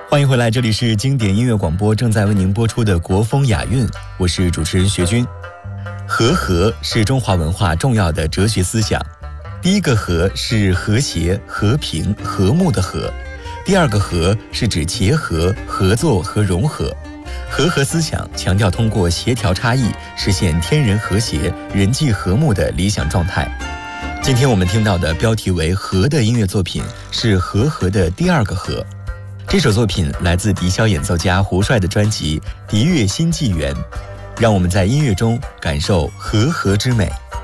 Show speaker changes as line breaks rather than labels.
欢迎回来，这里是经典音乐广播，正在为您播出的国风雅韵，我是主持人学军。和是中华文化重要的哲学思想。第一个和是和谐、和平、和睦的和，第二个和是指结合、合作和融合。和思想强调通过协调差异，实现天人和谐、人际和睦的理想状态。今天我们听到的标题为和的音乐作品是和的第二个和。这首作品来自笛箫演奏家胡帅的专辑《笛乐新纪元》，让我们在音乐中感受和之美。